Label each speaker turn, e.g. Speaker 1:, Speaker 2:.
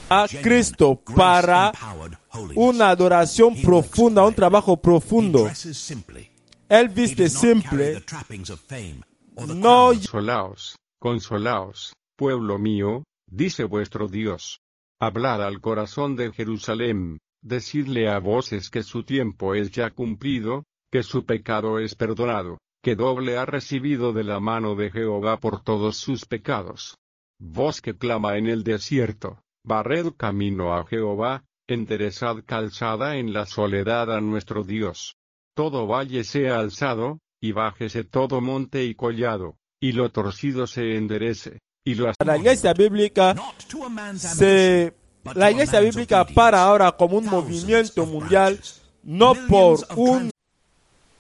Speaker 1: a Cristo para una adoración profunda, un trabajo profundo. Él viste simple, no.
Speaker 2: Consolaos, consolaos, pueblo mío, dice vuestro Dios. Hablad al corazón de Jerusalén, decidle a voces que su tiempo es ya cumplido, que su pecado es perdonado, que doble ha recibido de la mano de Jehová por todos sus pecados. Voz que clama en el desierto, barred camino a Jehová, enderezad calzada en la soledad a nuestro Dios. Todo valle sea alzado, y bájese todo monte y collado, y lo torcido se enderece, y lo...
Speaker 1: La iglesia bíblica para ahora como un movimiento mundial, no por un